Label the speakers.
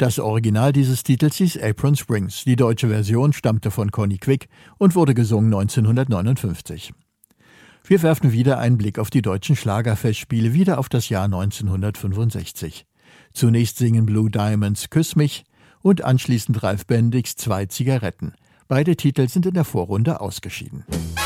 Speaker 1: Das Original dieses Titels hieß Apron Springs. Die deutsche Version stammte von Conny Quick und wurde gesungen 1959. Wir werfen wieder einen Blick auf die deutschen Schlagerfestspiele, wieder auf das Jahr 1965. Zunächst singen Blue Diamonds Küss mich und anschließend Ralf Bendix 2 Zigaretten. Beide Titel sind in der Vorrunde ausgeschieden.